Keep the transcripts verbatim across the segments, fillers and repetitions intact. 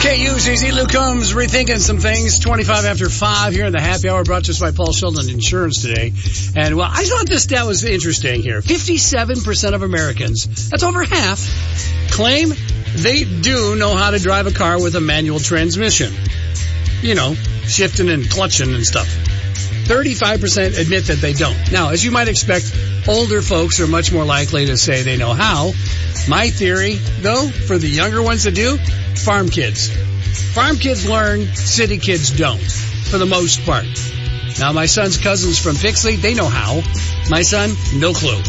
K U Z Z, Luke Combs, rethinking some things. twenty-five after five here in the happy hour, brought to us by Paul Sheldon Insurance today. And, well, I thought this stat was interesting here. fifty-seven percent of Americans, that's over half, claim they do know how to drive a car with a manual transmission. You know, shifting and clutching and stuff. thirty-five percent admit that they don't. Now, as you might expect, older folks are much more likely to say they know how. My theory, though, for the younger ones that do, farm kids. Farm kids learn, city kids don't, for the most part. Now, my son's cousins from Pixley, they know how. My son, no clue.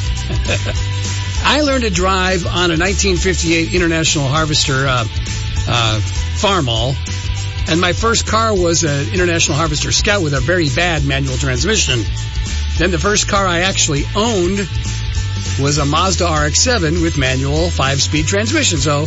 I learned to drive on a nineteen fifty-eight International Harvester uh, uh, Farmall, and my first car was an International Harvester Scout with a very bad manual transmission. Then the first car I actually owned was a Mazda R X seven with manual five-speed transmission. So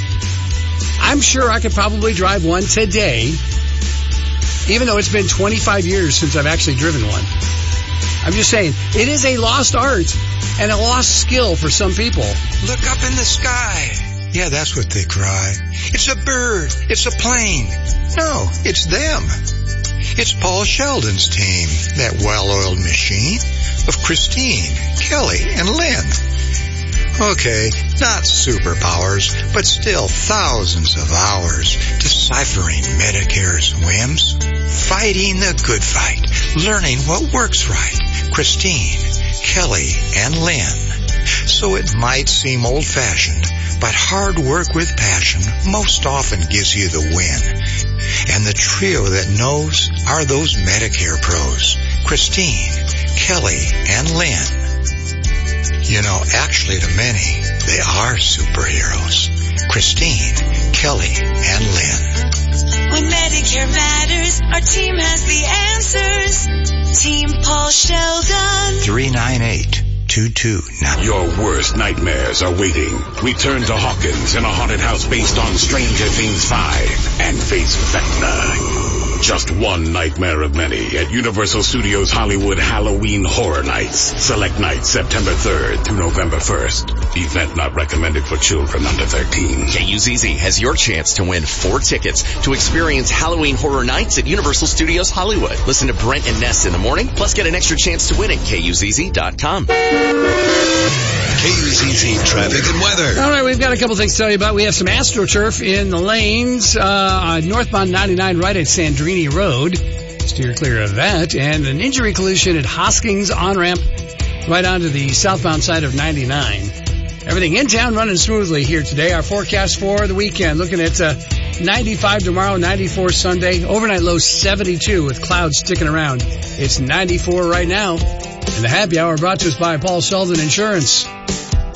I'm sure I could probably drive one today, even though it's been twenty-five years since I've actually driven one. I'm just saying, it is a lost art and a lost skill for some people. Look up in the sky. Yeah, that's what they cry. It's a bird. It's a plane. No, it's them. It's Paul Sheldon's team, that well-oiled machine of Christine, Kelly, and Lynn. Okay, not superpowers, but still thousands of hours deciphering Medicare's whims, fighting the good fight, learning what works right. Christine, Kelly, and Lynn. So it might seem old-fashioned, but hard work with passion most often gives you the win. And the trio that knows are those Medicare pros, Christine, Kelly, and Lynn. You know, actually to many, they are superheroes. Christine, Kelly, and Lynn. When Medicare matters, our team has the answers. Team Paul Sheldon. three nine eight two two nine. Your worst nightmares are waiting. Return to Hawkins in a haunted house based on Stranger Things five and face Vecna. Just one nightmare of many at Universal Studios Hollywood Halloween Horror Nights. Select nights September third through November first. Event not recommended for children under thirteen. K U Z Z has your chance to win four tickets to experience Halloween Horror Nights at Universal Studios Hollywood. Listen to Brent and Ness in the morning, plus get an extra chance to win at K U Z Z dot com. K U Z Z traffic and weather. All right, we've got a couple things to tell you about. We have some AstroTurf in the lanes uh, on northbound ninety-nine right at Sandrini Road. Steer clear of that. And an injury collision at Hoskins on-ramp right onto the southbound side of ninety-nine. Everything in town running smoothly here today. Our forecast for the weekend, looking at uh, ninety-five tomorrow, ninety-four Sunday. Overnight low seventy-two with clouds sticking around. It's ninety-four right now. And the happy hour brought to us by Paul Sheldon Insurance.